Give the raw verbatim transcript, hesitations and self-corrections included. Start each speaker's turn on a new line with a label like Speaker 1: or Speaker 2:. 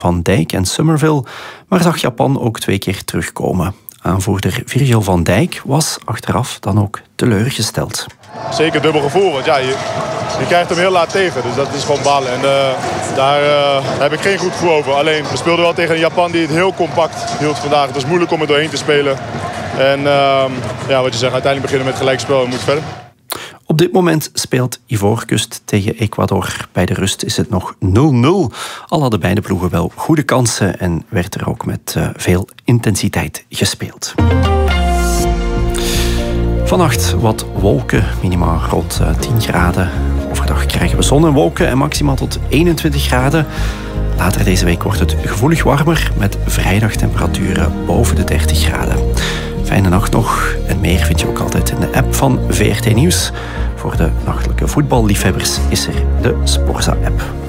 Speaker 1: Van Dijk en Summerville, maar zag Japan ook twee keer terugkomen. Aanvoerder Virgil van Dijk was achteraf dan ook teleurgesteld.
Speaker 2: Zeker dubbel gevoel, want ja, je, je krijgt hem heel laat tegen, dus dat is gewoon balen. En uh, daar uh, heb ik geen goed gevoel over. Alleen, we speelden wel tegen een Japan die het heel compact hield vandaag. Het was moeilijk om er doorheen te spelen. En uh, ja, wat je zegt, uiteindelijk beginnen met gelijkspel en moet verder.
Speaker 1: Op dit moment speelt Ivoorkust tegen Ecuador. Bij de rust is het nog nul nul. Al hadden beide ploegen wel goede kansen en werd er ook met uh, veel intensiteit gespeeld. Vannacht wat wolken, minimaal rond uh, tien graden. Overdag krijgen we zon en wolken en maximaal tot eenentwintig graden. Later deze week wordt het gevoelig warmer met vrijdagtemperaturen boven de dertig graden. Fijne nacht nog en meer vind je ook altijd in de app van V R T Nieuws. Voor de nachtelijke voetballiefhebbers is er de Sporza-app.